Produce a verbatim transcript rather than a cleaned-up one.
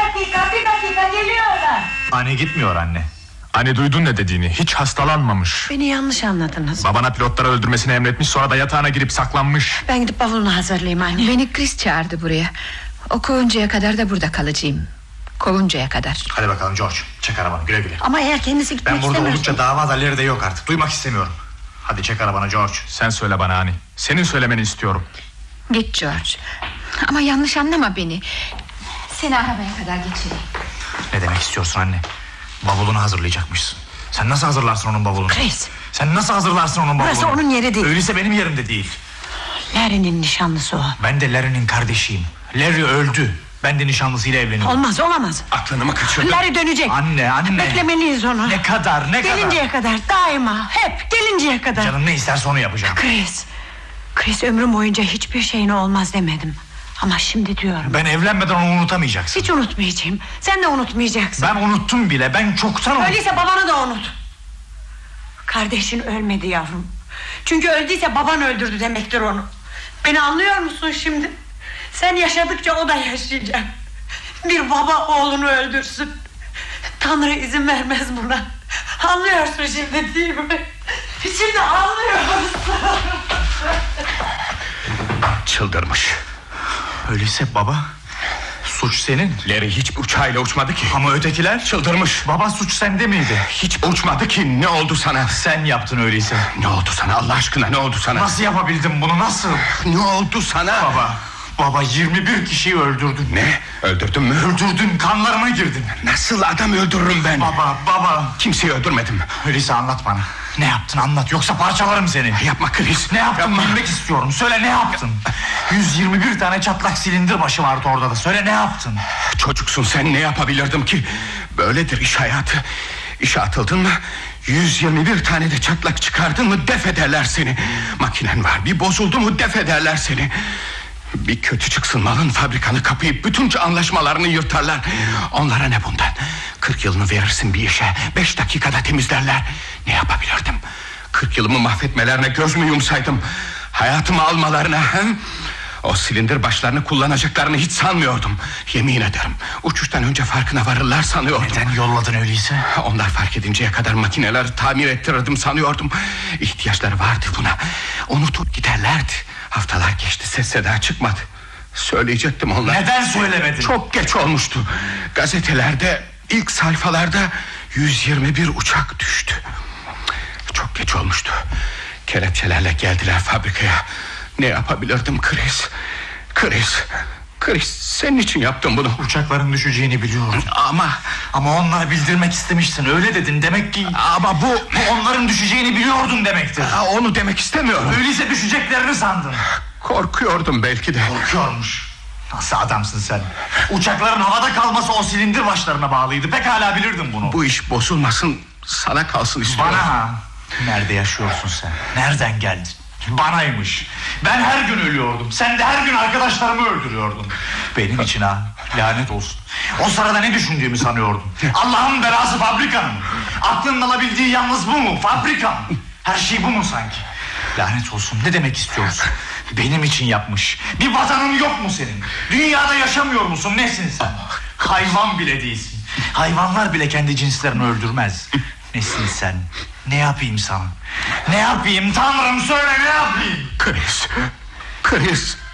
dakika, bir dakika, geliyorlar. Anne gitmiyor anne. Anne duydun ne dediğini, hiç hastalanmamış. Beni yanlış anladınız. Babana pilotları öldürmesini emretmiş, sonra da yatağına girip saklanmış. Ben gidip bavulunu hazırlayayım anne. Beni Chris çağırdı buraya. O kovuncaya kadar da burada kalacağım. Kovuncaya kadar. Hadi bakalım George, çek arabanı, güle güle. Ama eğer kendisi gitmek Ben burada istemiyorsa... oldukça dava halleri de yok artık, duymak istemiyorum. Hadi çek arabanı George. Sen söyle bana Ani, senin söylemeni istiyorum. Git George. Ama yanlış anlama beni. Seni arabaya kadar geçireyim. Ne demek istiyorsun anne? Bavulunu hazırlayacakmışsın. Sen nasıl hazırlarsın onun bavulunu? Chris. Sen nasıl hazırlarsın onun bavulunu? Burası onun yeri değil. Öyleyse benim yerimde değil. Larry'nin nişanlısı o. Ben de Larry'nin kardeşiyim. Larry öldü. Ben de nişanlısıyla evleniyorum. Olmaz, olamaz. Aklını mı kaçırdın? Larry dönecek. Anne, anne. Beklemeliyiz onu. Ne kadar, ne kadar? Gelinceye kadar, daima, hep gelinceye kadar. Canım ne isterse onu yapacağım. Chris, Chris ömrüm boyunca hiçbir şeyine olmaz demedim. Ama şimdi diyorum. Ben evlenmeden onu unutamayacaksın. Hiç unutmayacağım. Sen de unutmayacaksın. Ben unuttum bile, ben çoktan unuttum. Öyleyse babanı da unut. Kardeşin ölmedi yavrum. Çünkü öldüyse baban öldürdü demektir onu. Beni anlıyor musun şimdi? Sen yaşadıkça o da yaşayacak. Bir baba oğlunu öldürsün. Tanrı izin vermez buna. Anlıyorsun şimdi değil mi? Şimdi anlıyorsun. Çıldırmış. Öyleyse baba, suç senin. Larry hiç uçağıyla uçmadı ki. Ama ötekiler? Çıldırmış. Baba, suç sende miydi? Hiç uçmadı ki. Ne oldu sana? Sen yaptın öyleyse. Ne oldu sana Allah aşkına, ne oldu sana? Nasıl yapabildin bunu, nasıl? Ne oldu sana? Baba, baba yirmi bir kişiyi öldürdün. Ne? Öldürdün mü? Öldürdün, kanlarına girdin. Nasıl adam öldürürüm ben? Baba, baba. Kimseyi öldürmedim. Öyleyse anlat bana. Ne yaptın anlat, yoksa parçalarım seni. Yapma Chris. Ne yaptın Yapma. bilmek istiyorum. Söyle, ne yaptın? yüz yirmi bir tane çatlak silindir başı vardı orada da. Söyle, ne yaptın? Çocuksun sen, ne yapabilirdim ki? Böyledir iş hayatı. İşe atıldın mı yüz yirmi bir tane de çatlak çıkardın mı def ederler seni. Makinen var, bir bozuldu mu def ederler seni. Bir kötü çıksın malın, fabrikanı kapayıp bütünce anlaşmalarını yırtarlar. Onlara ne bundan? Kırk yılını verirsin bir işe, beş dakikada temizlerler. Ne yapabilirdim? Kırk yılımı mahvetmelerine göz mü yumsaydım? Hayatımı almalarına he? O silindir başlarını kullanacaklarını hiç sanmıyordum. Yemin ederim, uçuştan önce farkına varırlar sanıyordum. Neden yolladın öyleyse? Onlar fark edinceye kadar makineleri tamir ettirirdim sanıyordum. İhtiyaçları vardı buna. Unutup giderlerdi. Haftalar geçti, ses seda çıkmadı. Söyleyecektim onlara. Neden söylemedin? Çok geç olmuştu. Gazetelerde ilk sayfalarda yüz yirmi bir uçak düştü. Çok geç olmuştu. Kelepçelerle geldiler fabrikaya. Ne yapabilirdim Chris? Chris, Chris, senin için yaptım bunu. Uçakların düşeceğini biliyordum. Ama Ama onlara bildirmek istemiştin, öyle dedin. Demek ki Ama bu, bu onların düşeceğini biliyordun demektir. onu demek istemiyorum. Öyleyse düşeceklerini sandın. Korkuyordum belki de. Korkuyormuş. Nasıl adamsın sen? Uçakların havada kalması o silindir başlarına bağlıydı. Pekala bilirdim bunu. Bu iş bozulmasın, sana kalsın istiyorum. Bana ha? Nerede yaşıyorsun sen? Nereden geldin? Banaymış. Ben her gün ölüyordum. Sen de her gün arkadaşlarımı öldürüyordun. Benim için ha, lanet olsun. O sırada ne düşündüğümü sanıyordum. Allah'ın belası fabrikanın mı? Aklının alabildiği yalnız bu mu? Fabrika mı? Her şey bu mu sanki? Lanet olsun, ne demek istiyorsun? Benim için yapmış. Bir vatanın yok mu senin? Dünyada yaşamıyor musun? Nesin sen? Hayvan bile değilsin. Hayvanlar bile kendi cinslerini öldürmez. Nesin sen? Ne yapayım sana? Ne yapayım Tanrım, söyle, ne yapayım? Chris, Chris,